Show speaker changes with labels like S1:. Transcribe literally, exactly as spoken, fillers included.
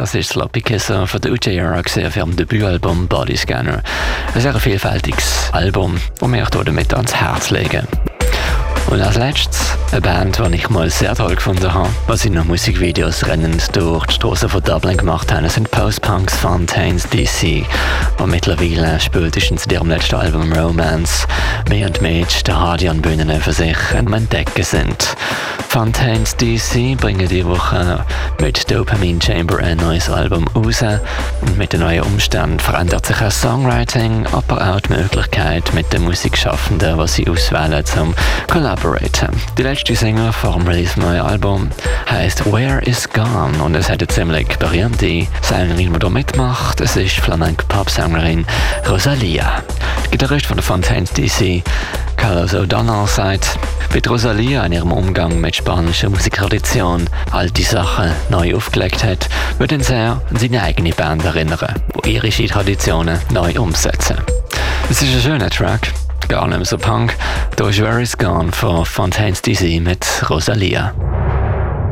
S1: das ist Sloppy Kisser von der Uchiha auf ihrem Debütalbum Body Scanner. Ein sehr vielfältiges Album, das wir euch damit ans Herz legen. Und als letztes eine Band, die ich mal sehr toll gefunden habe, was sie noch Musikvideos rennend durch die Straßen von Dublin gemacht haben, sind Post-Punks Fontaines D C, die mittlerweile spätestens in ihrem letzten Album Romance mehr und mehr die Stadionbühnen für sich am Entdecken sind. Fontaines D C bringen diese Woche mit Dopamine Chamber ein neues Album raus und mit den neuen Umständen verändert sich das Songwriting, aber auch die Möglichkeit mit den Musikschaffenden, die sie auswählen zum Collaboraten. Die letzte Single vor dem Release neuen Album heisst Where is Gone und es hat eine ziemlich berühmte Sängerin, die hier mitmacht. Es ist Flamenco-Pop-Sängerin Rosalia. Der Gitarrist von der Fontaines D C, Carlos O'Donnell, sagt, wie Rosalia in ihrem Umgang mit spanischer Musiktradition alte Sachen neu aufgelegt hat, würde ihn sehr an seine eigene Band erinnern, die irische Traditionen neu umsetzen. Es ist ein schöner Track, gar nicht mehr so punk. Da ist Where is Gone von Fontaines D C mit Rosalia.